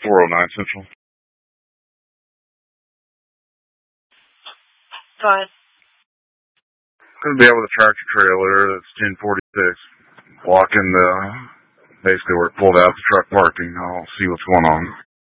409 Central. Go ahead. Going to be out with a tractor trailer that's 1046, blocking basically where it pulled out the truck parking. I'll see what's going on.